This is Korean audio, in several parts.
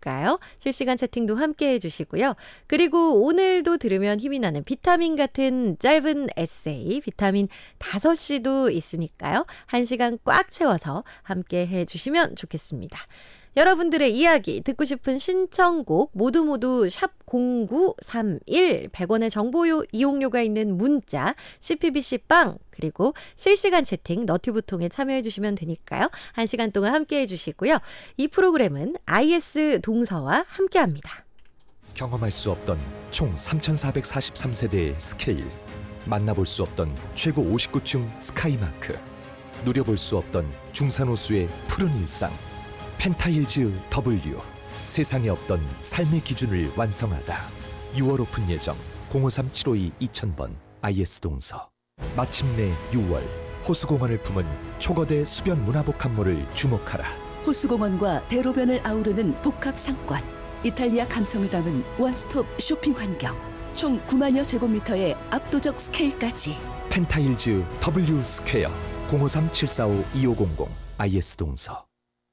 좋을까요? 실시간 채팅도 함께 해주시고요. 그리고 오늘도 들으면 힘이 나는 비타민 같은 짧은 에세이, 비타민 5시도 있으니까요. 1시간 꽉 채워서 함께 해주시면 좋겠습니다. 여러분들의 이야기, 듣고 싶은 신청곡 모두 샵 0931, 100원의 정보 이용료가 있는 문자, CPBC빵, 그리고 실시간 채팅 너튜브 통해 참여해 주시면 되니까요. 1시간 동안 함께 해주시고요. 이 프로그램은 IS 동서와 함께합니다. 경험할 수 없던 총 3,443세대의 스케일, 만나볼 수 없던 최고 59층 스카이마크, 누려볼 수 없던 중산호수의 푸른 일상, 펜타일즈 W, 세상에 없던 삶의 기준을 완성하다. 6월 오픈 예정 053-752-2000번 IS 동서. 마침내 6월, 호수공원을 품은 초거대 수변 문화복합물을 주목하라. 호수공원과 대로변을 아우르는 복합 상권, 이탈리아 감성을 담은 원스톱 쇼핑 환경, 총 9만여 제곱미터의 압도적 스케일까지. 펜타일즈 W 스퀘어 053-745-2500 IS 동서.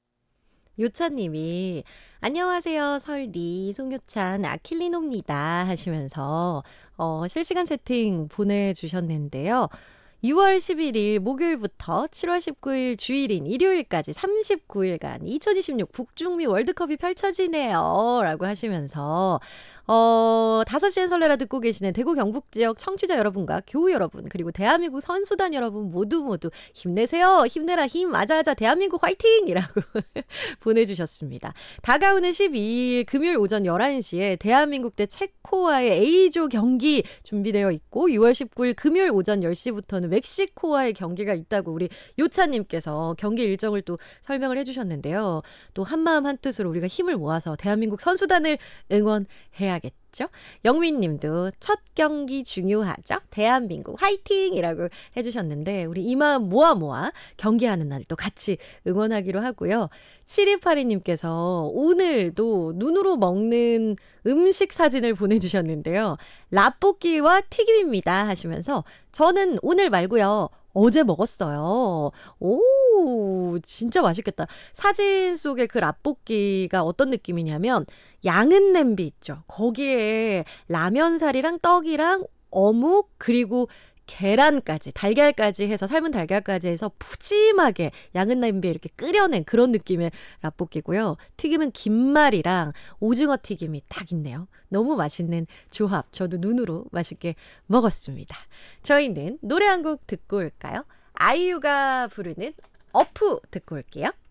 요찬님이 안녕하세요 설디 송요찬 아킬리노입니다 하시면서 실시간 채팅 보내주셨는데요. 6월 11일 목요일부터 7월 19일 주일인 일요일까지 39일간 2026 북중미 월드컵이 펼쳐지네요 라고 하시면서 5시엔 설레라 듣고 계시는 대구 경북 지역 청취자 여러분과 교우 여러분 그리고 대한민국 선수단 여러분 모두 힘내세요. 힘내라 힘 아자아자 대한민국 화이팅 이라고 보내주셨습니다. 다가오는 12일 금요일 오전 11시에 대한민국 대 체코와의 A조 경기 준비되어 있고 6월 19일 금요일 오전 10시부터는 멕시코와의 경기가 있다고 우리 요차님께서 경기 일정을 또 설명을 해주셨는데요. 또 한마음 한뜻으로 우리가 힘을 모아서 대한민국 선수단을 응원해야겠죠. 영민님도 첫 경기 중요하죠. 대한민국 화이팅이라고 해주셨는데 우리 이 마음 모아 경기하는 날 또 같이 응원하기로 하고요. 7282님께서 오늘도 눈으로 먹는 음식 사진을 보내주셨는데요. 라볶이와 튀김입니다 하시면서 저는 오늘 말고요. 어제 먹었어요. 오, 진짜 맛있겠다. 사진 속에 그 라볶이가 어떤 느낌이냐면 양은 냄비 있죠. 거기에 라면살이랑 떡이랑 어묵 그리고 계란까지 달걀까지 해서 삶은 달걀까지 해서 푸짐하게 양은 냄비에 이렇게 끓여낸 그런 느낌의 라볶이고요. 튀김은 김말이랑 오징어 튀김이 딱 있네요. 너무 맛있는 조합. 저도 눈으로 맛있게 먹었습니다. 저희는 노래 한 곡 듣고 올까요? 아이유가 부르는 어프 듣고 올게요.